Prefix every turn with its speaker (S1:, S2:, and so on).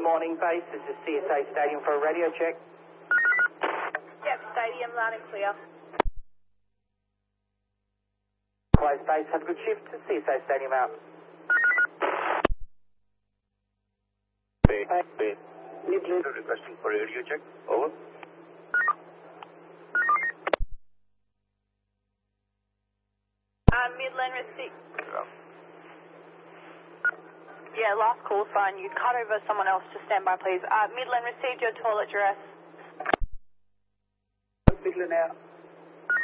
S1: Good morning, base. This is CSA Stadium for a radio check.
S2: Yep, Stadium, loud and clear.
S1: Close base. Have a good shift. CSA Stadium out.
S3: Midland requesting for radio check. Over.
S2: Midland receipt. Yeah, last call sign. You cut over someone else to stand by, please. Midland received your toilet dress.
S3: Midland out.